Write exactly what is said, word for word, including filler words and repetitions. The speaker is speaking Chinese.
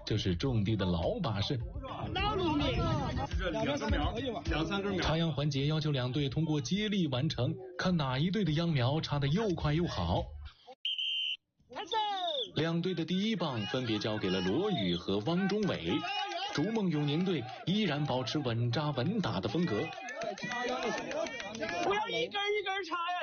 就是种地的老把式。 哪里面？ 这两三苗，两三根苗。 插秧环节要求两队通过接力完成，看哪一队的秧苗插得又快又好。两队的第一棒分别交给了罗宇和汪中伟，逐梦永宁队依然保持稳扎稳打的风格。 不要一根一根插呀！